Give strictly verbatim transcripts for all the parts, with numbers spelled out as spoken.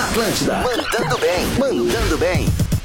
Atlântida, mandando bem, mandando bem.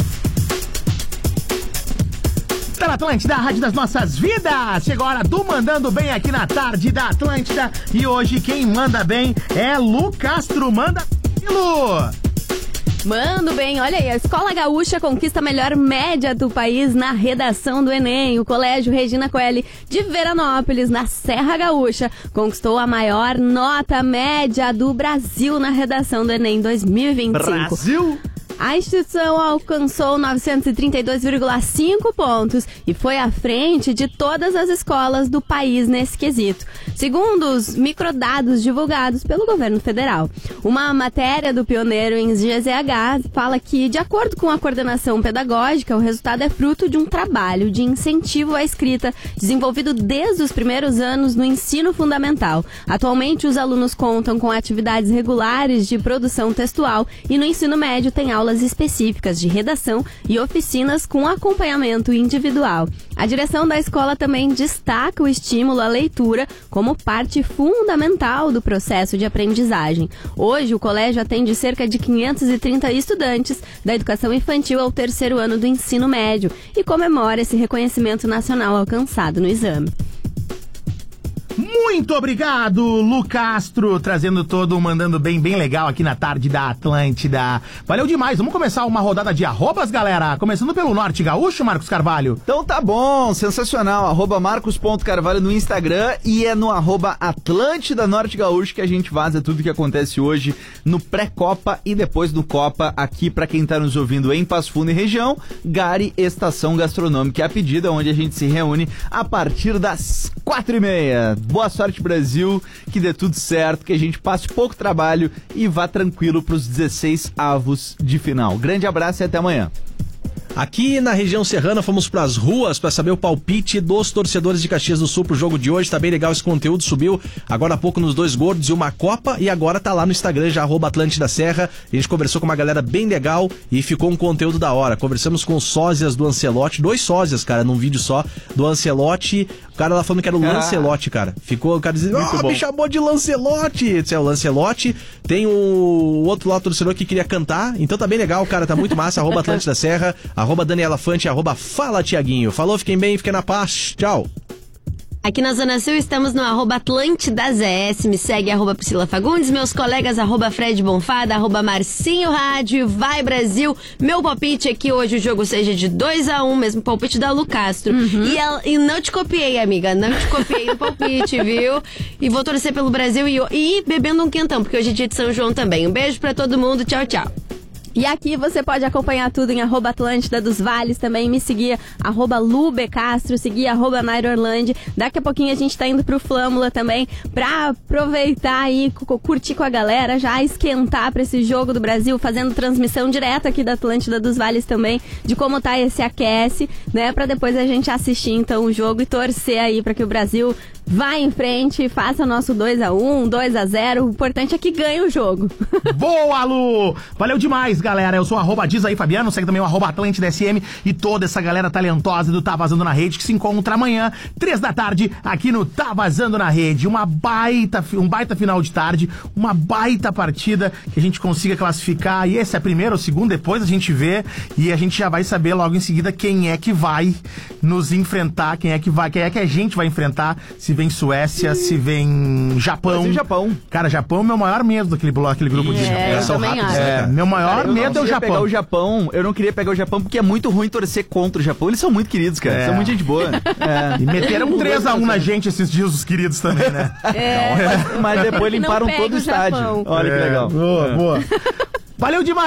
Tá na Atlântida, a rádio das nossas vidas. Chegou a hora do Mandando Bem aqui na tarde da Atlântida. E hoje quem manda bem é Lu Castro. Manda, Lu! Mando bem, olha aí, a Escola Gaúcha conquista a melhor média do país na redação do Enem. O Colégio Regina Coeli de Veranópolis, na Serra Gaúcha, conquistou a maior nota média do Brasil na redação do Enem dois mil e vinte e cinco. Brasil! A instituição alcançou novecentos e trinta e dois vírgula cinco pontos e foi à frente de todas as escolas do país nesse quesito, segundo os microdados divulgados pelo governo federal. Uma matéria do pioneiro em G Z H fala que, de acordo com a coordenação pedagógica, o resultado é fruto de um trabalho de incentivo à escrita desenvolvido desde os primeiros anos no ensino fundamental. Atualmente, os alunos contam com atividades regulares de produção textual e no ensino médio tem aulas específicas de redação e oficinas com acompanhamento individual. A direção da escola também destaca o estímulo à leitura como parte fundamental do processo de aprendizagem. Hoje, o colégio atende cerca de quinhentos e trinta estudantes da educação infantil ao terceiro ano do ensino médio e comemora esse reconhecimento nacional alcançado no exame. Muito obrigado, Lu Castro, trazendo todo um Mandando Bem bem legal aqui na tarde da Atlântida. Valeu demais, vamos começar uma rodada de arrobas, galera, começando pelo Norte Gaúcho, Marcos Carvalho. Então tá bom, sensacional, arroba marcos.carvalho no Instagram e é no arroba Atlântida Norte Gaúcho que a gente vaza tudo que acontece hoje no pré-Copa e depois do Copa aqui pra quem tá nos ouvindo em Passo Fundo e região, Gari Estação Gastronômica é a pedida, onde a gente se reúne a partir das quatro e meia. Boa sorte, Brasil, que dê tudo certo, que a gente passe pouco trabalho e vá tranquilo para os dezesseis avos de final. Grande abraço e até amanhã. Aqui na região serrana fomos pras ruas para saber o palpite dos torcedores de Caxias do Sul pro jogo de hoje. Tá bem legal esse conteúdo, subiu agora há pouco nos Dois Gordos e uma Copa e agora tá lá no Instagram, já arroba Atlântida Serra. A gente conversou com uma galera bem legal e ficou um conteúdo da hora. Conversamos com os sósias do Ancelotti, dois sósias, cara, num vídeo só, do Ancelotti. O cara lá falando que era o ah. Lancelotti, cara. Ficou o cara dizendo, ah, oh, me chamou de Lancelotti. Esse é o Lancelotti. Tem o outro lá, o torcedor que queria cantar. Então tá bem legal, cara, tá muito massa. Arroba Atlântida Serra, arroba Daniela Fante, arroba Fala Tiaguinho. Falou, fiquem bem, fiquem na paz. Tchau. Aqui na Zona Sul estamos no arroba Atlântida Z S, me segue arroba Priscila Fagundes, meus colegas arroba Fred Bonfada, arroba Marcinho Rádio, vai Brasil. Meu palpite é que hoje o jogo seja de dois a um, mesmo palpite da Lu Castro. Uhum. E, ela, e não te copiei, amiga, não te copiei no palpite, viu? E vou torcer pelo Brasil e, e bebendo um quentão, porque hoje é dia de São João também. Um beijo pra todo mundo, tchau, tchau. E aqui você pode acompanhar tudo em arroba Atlântida dos Vales, também me seguir, arroba Lube Castro, seguir arroba Nairo Orlandi. Daqui a pouquinho a gente tá indo pro Flâmula também, pra aproveitar e curtir com a galera, já esquentar pra esse jogo do Brasil, fazendo transmissão direta aqui da Atlântida dos Vales também, de como tá esse aquece, né, pra depois a gente assistir então o jogo e torcer aí pra que o Brasil vá em frente, faça o nosso dois a um, dois a zero, o importante é que ganhe o jogo. Boa, Lu! Valeu demais, galera. Eu sou o arroba Diz aí, Fabiano, segue também o arroba Atlântida S M e toda essa galera talentosa do Tá Vazando na Rede que se encontra amanhã, três da tarde, aqui no Tá Vazando na Rede. Uma baita, um baita final de tarde, uma baita partida que a gente consiga classificar. E esse é primeiro ou segundo, depois a gente vê e a gente já vai saber logo em seguida quem é que vai nos enfrentar, quem é que vai, quem é que a gente vai enfrentar, se vem Suécia, hum. se vem Japão. Brasil e Japão. Cara, Japão é o meu maior medo daquele bloco, aquele grupo de é, Japão. É, meu maior cara, medo é o Japão. Pegar o Japão. Eu não queria pegar o Japão porque é muito ruim torcer contra o Japão. Eles são muito queridos, cara. É. São muito gente boa. É. E meteram um três a um na gente esses dias, os queridos também, né? É. Mas, mas depois limparam todo o estádio. Japão. Olha é. que legal. Boa, é. boa. Valeu demais.